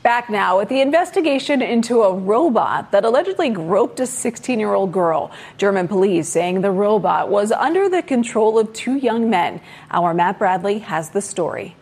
Back now with the investigation into a robot that allegedly groped a 16-year-old girl. German police saying the robot was under the control of two young men. Our Matt Bradley has the story.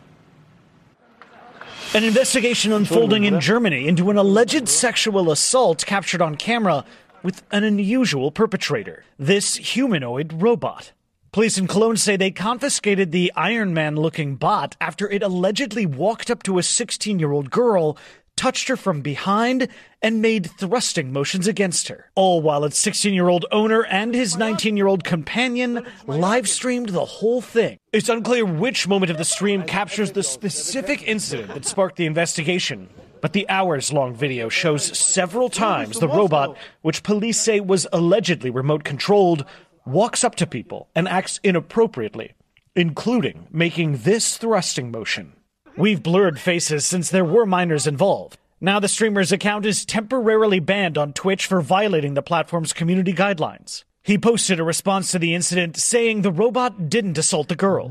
An investigation unfolding in Germany into an alleged sexual assault captured on camera with an unusual perpetrator, this humanoid robot. Police in Cologne say they confiscated the Iron Man-looking bot after it allegedly walked up to a 16-year-old girl, touched her from behind, and made thrusting motions against her. All while its 16-year-old owner and his 19-year-old companion live-streamed the whole thing. It's unclear which moment of the stream captures the specific incident that sparked the investigation. But the hours-long video shows several times the robot, which police say was allegedly remote-controlled, walks up to people and acts inappropriately, including making this thrusting motion. We've blurred faces since there were minors involved. Now the streamer's account is temporarily banned on Twitch for violating the platform's community guidelines. He posted a response to the incident saying the robot didn't assault the girl.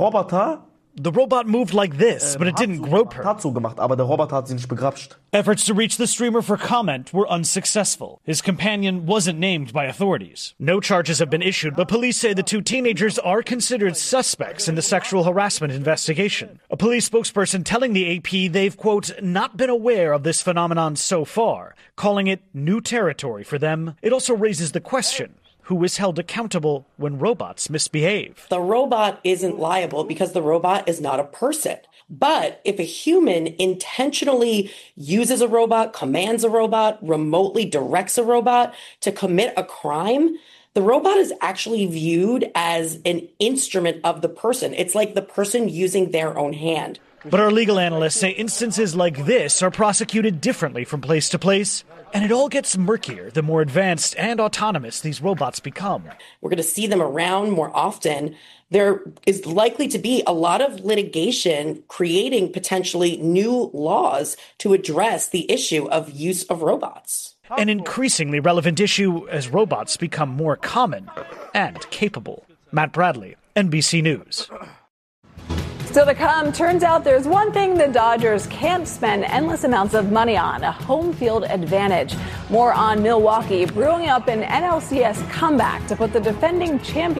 The robot moved like this, but it didn't grope her. Efforts to reach the streamer for comment were unsuccessful. His companion wasn't named by authorities. No charges have been issued, but police say the two teenagers are considered suspects in the sexual harassment investigation. A police spokesperson telling the AP they've, quote, not been aware of this phenomenon so far, calling it new territory for them. It also raises the question: who is held accountable when robots misbehave? The robot isn't liable because the robot is not a person. But if a human intentionally uses a robot, commands a robot, remotely directs a robot to commit a crime, the robot is actually viewed as an instrument of the person. It's like the person using their own hand. But our legal analysts say instances like this are prosecuted differently from place to place, and it all gets murkier the more advanced and autonomous these robots become. We're going to see them around more often. There is likely to be a lot of litigation creating potentially new laws to address the issue of use of robots. An increasingly relevant issue as robots become more common and capable. Matt Bradley, NBC News. Still to come, turns out there's one thing the Dodgers can't spend endless amounts of money on: a home field advantage. More on Milwaukee brewing up an NLCS comeback to put the defending champion